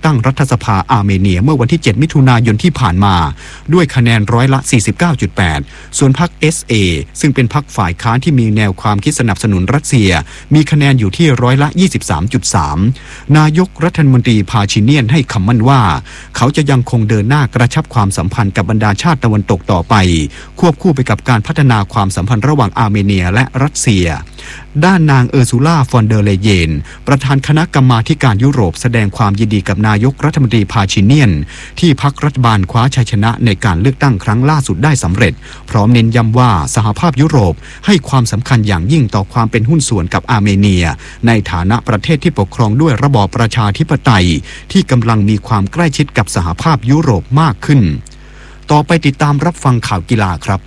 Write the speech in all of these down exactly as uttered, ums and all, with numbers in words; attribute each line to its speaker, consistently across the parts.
Speaker 1: ตั้งรัฐสภาอาร์เมเนียเมื่อวันที่เจ็ดมิถุนายนที่ผ่านมาด้วยคะแนนร้อยละ สี่สิบเก้าจุดแปด ส่วนพรรค เอส เอ ซึ่งเป็นพรรคฝ่ายค้านที่มีแนวความคิดสนับสนุนรัสเซียมีคะแนนอยู่ที่ร้อยละ ยี่สิบสามจุดสาม นายกรัฐมนตรีพาชิเนียนให้คำมั่นว่าเขาจะยังคงเดินหน้ากระชับความสัมพันธ์กับบรรดาชาติตะวันตกต่อไปควบคู่ไปกับการพัฒนาความสัมพันธ์ระหว่างอาร์เมเนียและรัสเซียด้านนางเออร์ซูล่าฟอนเดอร์เลเยนประธานคณะกรรมาธิการยุโรปแสดงความยินดีกับนายกรัฐมนตรีพาชิเนียนที่พรรครัฐบาลคว้าชัยชนะในการเลือกตั้งครั้งล่าสุดได้สำเร็จพร้อมเน้นย้ำว่าสหภาพยุโรปให้ความสำคัญอย่างยิ่งต่อความเป็นหุ้นส่วนกับอาร์เมเนียในฐานะประเทศที่ปกครองด้วยระบอบประชาธิปไตยที่กำลังมีความใกล้ชิดกับสหภาพยุโรปมากขึ้นต่อไปติดตามรับฟังข่าวกีฬาครับ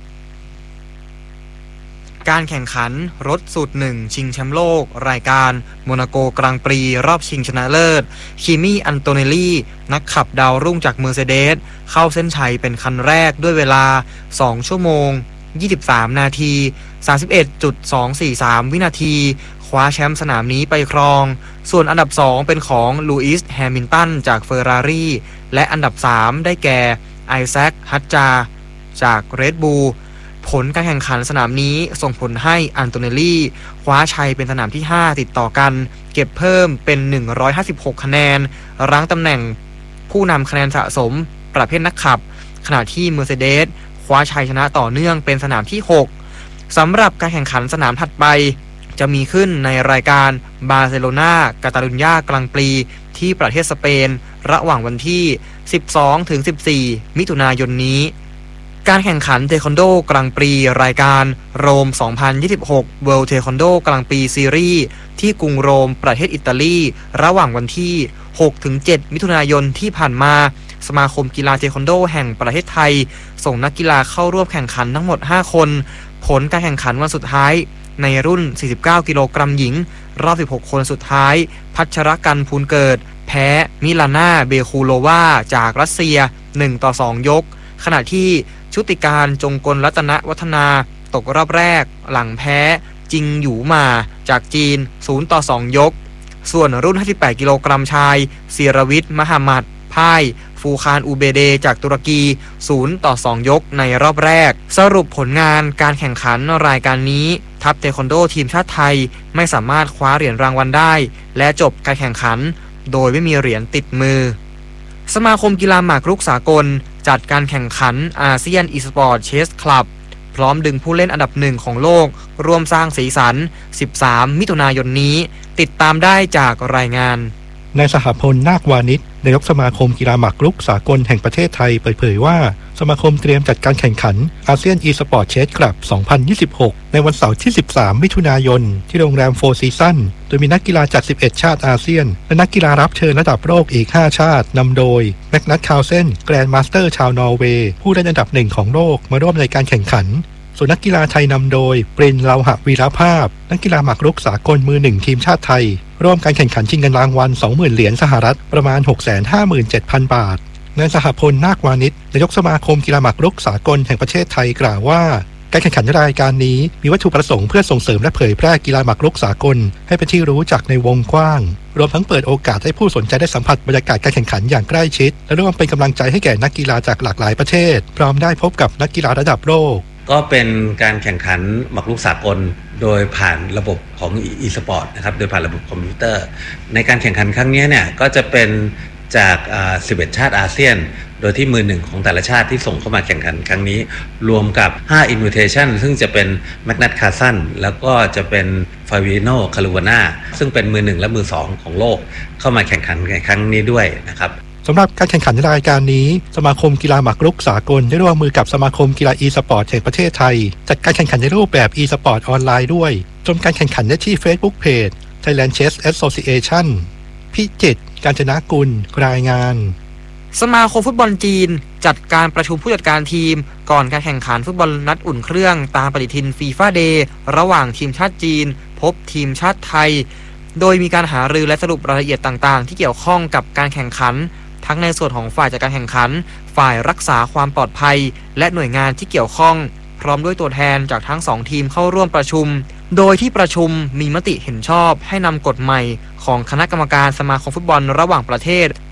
Speaker 2: การแข่งขันรถสูตรหนึ่งชิงแชมป์โลกรายการโมนาโกกรังปรีรอบชิงชนะเลิศคิมี่อันโตเนลลี่นักขับดาวรุ่งจากเมอร์เซเดสเข้าเส้นชัยเป็นคันแรกด้วยเวลาสองชั่วโมงยี่สิบสามนาที สามสิบเอ็ดจุดสองสี่สาม วินาทีคว้าแชมป์สนามนี้ไปครองส่วนอันดับสองเป็นของลูอิสแฮมิลตันจากเฟอร์รารี่และอันดับสามได้แก่ไอแซคฮัตจาจากเรดบูลผลการแข่งขันสนามนี้ส่งผลให้อันโตเนลลี่คว้าชัยเป็นสนามที่ห้าติดต่อกันเก็บเพิ่มเป็นหนึ่งร้อยห้าสิบหกคะแนนรั้งตำแหน่งผู้นำคะแนนสะสมประเภทนักขับขณะที่ Mercedes คว้าชัยชนะต่อเนื่องเป็นสนามที่หกสำหรับการแข่งขันสนามถัดไปจะมีขึ้นในรายการบาร์เซโลนากาตาลุญญากลางปีที่ประเทศสเปนระหว่างวันที่สิบสองถึงสิบสี่มิถุนายนนี้การแข่งขันเทควันโดกลางปีรายการโรมสองพันยี่สิบหก World Taekwondo กลางปีซีรีส์ที่กรุงโรมประเทศอิตาลีระหว่างวันที่หกถึงเจ็ดมิถุนายนที่ผ่านมาสมาคมกีฬาเทควันโดแห่งประเทศไทยส่งนักกีฬาเข้าร่วมแข่งขันทั้งหมดห้าคนผลการแข่งขันวันสุดท้ายในรุ่นสี่สิบเก้ากิโลกรัมหญิงรอบสิบหกคนสุดท้ายพัชรกันพูนเกิดแพ้มิลาน่าเบคูโลวาจากรัสเซียหนึ่งต่อสองยกขณะที่ชุติการจงกลรัตนวัฒนาตกรอบแรกหลังแพ้จิงหยูมาจากจีนศูนย์ต่อสองยกส่วนรุ่นห้าสิบแปดกิโลกรัมชายศิรวิทย์มหามัดพ่ายฟูคานอูเบเดจากตุรกีศูนย์ต่อสองยกในรอบแรกสรุปผลงานการแข่งขันรายการนี้ทัพเทควันโดทีมชาติไทยไม่สามารถคว้าเหรียญรางวัลได้และจบการแข่งขันโดยไม่มีเหรียญติดมือสมาคมกีฬาหมากรุกสากลจัดการแข่งขันอาเซียนอีสปอร์ตเชสคลับพร้อมดึงผู้เล่นอันดับหนึ่งของโลกร่วมสร้างสีสันสิบสามมิถุนายนนี้ติดตามได้จากรายงาน
Speaker 3: นายสหพลนาควานิชนายกสมาคมกีฬาหมากรุกสากลแห่งประเทศไทยเปิดเผยว่าสมาคมเตรียมจัดการแข่งขันอาเซียนอีสปอร์ตเชสคลับสองพันยี่สิบหกในวันเสาร์ที่สิบสามมิถุนายนที่โรงแรมโฟร์ซีซั่นโดยมีนักกีฬาจากสิบเอ็ดชาติอาเซียนและนักกีฬารับเชิญระดับโลกอีกห้าชาตินำโดยแมกนัสคาร์ลเซนแกรนด์มาสเตอร์ชาวนอร์เวย์ผู้เล่นอันดับหนึ่งของโลกมาร่วมในการแข่งขันส่วนนักกีฬาไทยนำโดยปริน เลาหะวีรภาพนักกีฬาหมากรุกสากลมือหนึ่งทีมชาติไทยร่วมการแข่งขันชิงเงินรางวัล สองหมื่น เหรียญสหรัฐประมาณ หกแสนห้าหมื่นเจ็ดพัน บาทนายสหพลนาควานิชนายกสมาคมกีฬาหมากรุกสากลแห่งประเทศไทยกล่าวว่าการแข่งขันรายการนี้มีวัตถุประสงค์เพื่อส่งเสริมและเผยแพร่กีฬาหมากรุกสากลให้เป็นที่รู้จักในวงกว้างรวมทั้งเปิดโอกาสให้ผู้สนใจได้สัมผัสบรรยากาศการแข่งขันอย่างใกล้ชิดและร่วมเป็นกำลังใจให้แก่นักกีฬาจากหลากหลายประเทศพร้อมได้พบกับนักกีฬาระดับโลก
Speaker 4: ก็เป็นการแข่งขันหมากรุกสากลโดยผ่านระบบของ e-sport นะครับโดยผ่านระบบคอมพิวเตอร์ในการแข่งขันครั้งนี้เนี่ยก็จะเป็นจากสิบเอ็ดชาติอาเซียนโดยที่มือหนึ่งของแต่ละชาติที่ส่งเข้ามาแข่งขันครั้งนี้รวมกับห้า invitation ซึ่งจะเป็นแมกนัสคาร์สันแล้วก็จะเป็นฟาวิโนคารูวาน่าซึ่งเป็นมือหนึ่งและมือสองของโลกเข้ามาแข่งขันในครั้งนี้ด้วยนะครับ
Speaker 3: สำหรับการแข่งขันรายการนี้สมาคมกีฬาหมากรุกสากลได้ร่วมมือกับสมาคมกีฬา e-sport แห่งประเทศไทยจัดการแข่งขันในรูปแบบ e-sport ออนไลน์ด้วยชมการแข่งขันได้ที่ Facebook Page Thailand Chess Association พิจิตร กาญจนกุลรายงาน
Speaker 2: สมาคมฟุตบอลจีนจัดการประชุมผู้จัดการทีมก่อนการแข่งขันฟุตบอลนัดอุ่นเครื่องตามปฏิทินฟีฟ่าเดย์ระหว่างทีมชาติจีนพบทีมชาติไทยโดยมีการหารือและสรุปรายละเอียดต่างๆที่เกี่ยวข้องกับการแข่งขันทั้งในส่วนของฝ่ายจัดการแข่งขันฝ่ายรักษาความปลอดภัยและหน่วยงานที่เกี่ยวข้องพร้อมด้วยตัวแทนจากทั้งสองทีมเข้าร่วมประชุมโดยที่ประชุมมีมติเห็นชอบให้นำกฎใหม่ของคณะกรรมการสมาคมฟุตบอลระหว่างประเทศ